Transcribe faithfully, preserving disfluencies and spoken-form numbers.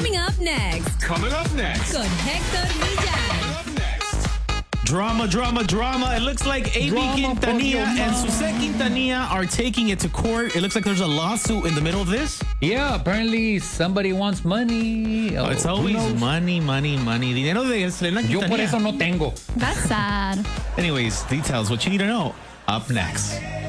Coming up next. Coming up next. Con Héctor Millán. Up next. Drama, drama, drama. It looks like A B Drama Quintanilla por your and Susek Quintanilla are taking it to court. It looks like there's a lawsuit in the middle of this. Yeah, apparently somebody wants money. Oh, it's always money, money, money. Dinero de Selena Yo por eso Quintanilla. no tengo. That's sad. Anyways, details, what you need to know, up next.